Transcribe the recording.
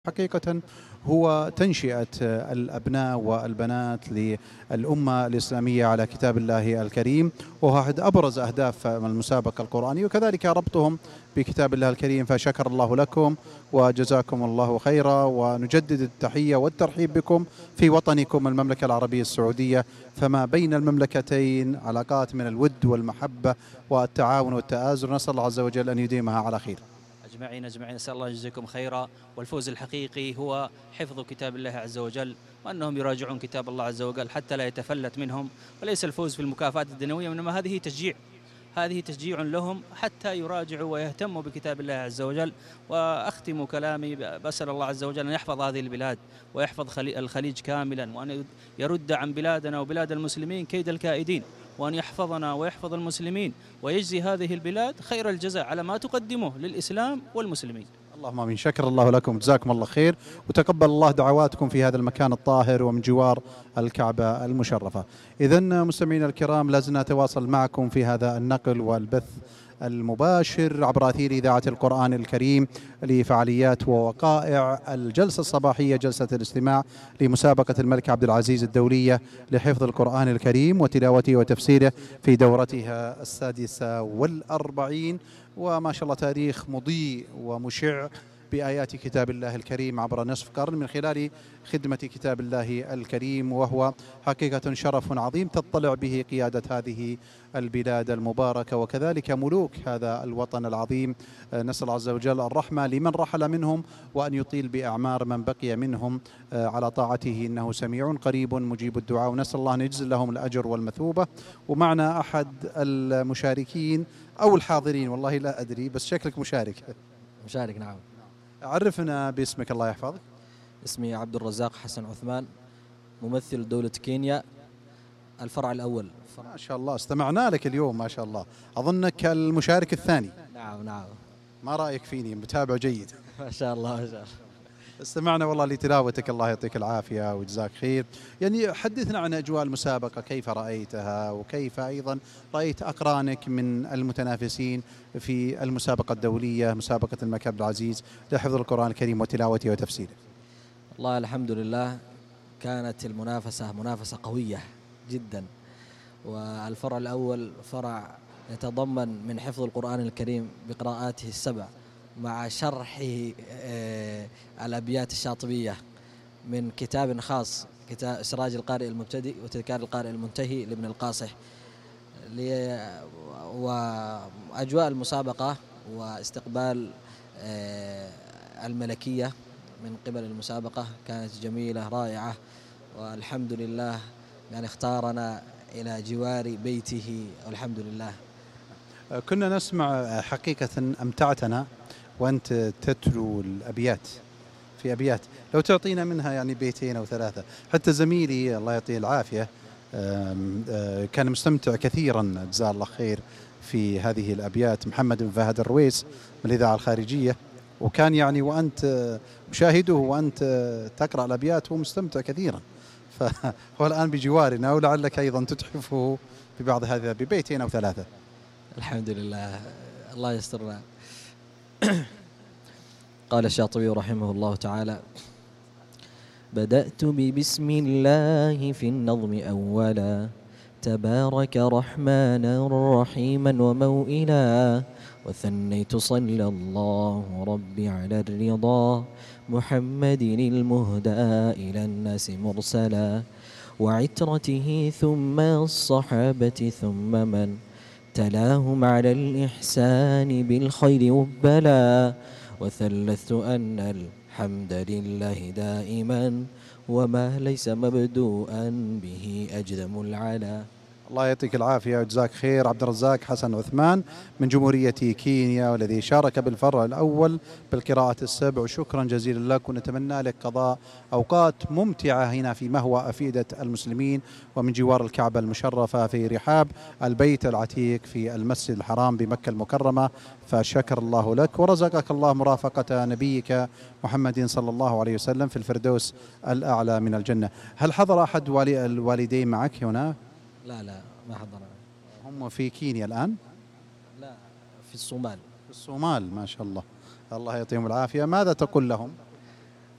حقيقة هو تنشئة الأبناء والبنات للأمة الإسلامية على كتاب الله الكريم، وهو أحد أبرز أهداف المسابقة القرآنية، وكذلك ربطهم بكتاب الله الكريم. فشكر الله لكم وجزاكم الله خيرا، ونجدد التحية والترحيب بكم في وطنكم المملكة العربية السعودية. فما بين المملكتين علاقات من الود والمحبة والتعاون والتآزر، نسأل الله عز وجل أن يديمها على خير. أجمعين نسأل الله يجزيكم خيرا، والفوز الحقيقي هو حفظ كتاب الله عز وجل، وأنهم يراجعون كتاب الله عز وجل حتى لا يتفلت منهم، وليس الفوز في المكافآت الدنيوية، وإنما هذه تشجيع لهم حتى يراجعوا ويهتموا بكتاب الله عز وجل. وأختم كلامي بسأل الله عز وجل أن يحفظ هذه البلاد ويحفظ الخليج كاملا، وأن يرد عن بلادنا وبلاد المسلمين كيد الكائدين، وأن يحفظنا ويحفظ المسلمين، ويجزي هذه البلاد خير الجزاء على ما تقدمه للإسلام والمسلمين. اللهم امين. شكر الله لكم، جزاكم الله خير، وتقبل الله دعواتكم في هذا المكان الطاهر ومن جوار الكعبة المشرفة. إذن مستمعينا الكرام، لازلنا نتواصل معكم في هذا النقل والبث المباشر عبر أثير إذاعة القرآن الكريم لفعاليات ووقائع الجلسة الصباحية، جلسة الاستماع لمسابقة الملك عبد العزيز الدولية لحفظ القرآن الكريم وتلاوته وتفسيره في دورتها 46، وما شاء الله تاريخ مضيء ومشع بآيات كتاب الله الكريم عبر نصف قرن من خلال خدمة كتاب الله الكريم، وهو حقيقة شرف عظيم تطلع به قيادة هذه البلاد المباركة وكذلك ملوك هذا الوطن العظيم. نسأل الله عز وجل الرحمة لمن رحل منهم، وأن يطيل بأعمار من بقي منهم على طاعته، إنه سميع قريب مجيب الدعاء، ونسأل الله أن يجزل لهم الأجر والمثوبة. ومعنا أحد المشاركين أو الحاضرين، والله لا أدري، بس شكلك مشارك. نعم. عرفنا باسمك الله يحفظك. اسمي عبد الرزاق حسن عثمان، ممثل دولة كينيا، الفرع الأول. ما شاء الله، استمعنا لك اليوم ما شاء الله، أظنك المشارك الثاني. نعم. ما رأيك فيني؟ متابع جيد. ما شاء الله. استمعنا والله لتلاوتك، الله يعطيك العافية وجزاك خير. يعني حدثنا عن أجواء المسابقة، كيف رأيتها، وكيف أيضا رأيت أقرانك من المتنافسين في المسابقة الدولية، مسابقة الملك عبد العزيز لحفظ القرآن الكريم وتلاوته وتفسيره. والله الحمد لله، كانت المنافسة منافسة قوية جدا، والفرع الأول فرع يتضمن من حفظ القرآن الكريم بقراءاته السبع مع شرحه الأبيات الشاطبية من كتاب خاص، كتاب سراج القارئ المبتدئ وتذكار القارئ المنتهي لابن القاصح. وأجواء المسابقة واستقبال الملكية من قبل المسابقة كانت جميلة رائعة، والحمد لله يعني اختارنا إلى جوار بيته، والحمد لله. كنا نسمع حقيقة، أمتعتنا وأنت تتلو الأبيات، في أبيات لو تعطينا منها يعني بيتين أو ثلاثة. حتى زميلي الله يعطيه العافية كان مستمتع كثيرا جزاه الله خير في هذه الأبيات، محمد بن فهد الرويس من الإذاعة الخارجية، وكان يعني وأنت مشاهده وأنت تقرأ الأبيات هو مستمتع كثيرا، فهو الآن بجوارنا، ولعلك أيضا تتحفه ببعض هذه ببيتين أو ثلاثة. الحمد لله، الله يسترنا. قال الشاطبي رحمه الله تعالى: بدأت ببسم الله في النظم أولا، تبارك رحمانا رحيما وموئلا، وثنيت صلى الله ربي على الرضا، محمد المهدى إلى الناس مرسلا، وعترته ثم الصحابة ثم من تلاهم على الإحسان بالخير وبلا، وثلثت أن الحمد لله دائما، وما ليس مبدوءا به أجدم العلا. الله يعطيك العافية وجزاك خير. عبد الرزاق حسن عثمان من جمهورية كينيا، والذي شارك بالفرع الأول بالقراءة السبع، شكرا جزيلا لك، ونتمنى لك قضاء أوقات ممتعة هنا في مهوى أفئدة المسلمين ومن جوار الكعبة المشرفة في رحاب البيت العتيق في المسجد الحرام بمكة المكرمة. فشكر الله لك، ورزقك الله مرافقة نبيك محمد صلى الله عليه وسلم في الفردوس الأعلى من الجنة. هل حضر أحد الوالدين معك هنا؟ لا ما حضر. هم في كينيا الآن؟ لا، في الصومال. في الصومال، ما شاء الله، الله يعطيهم العافية. ماذا تقول لهم؟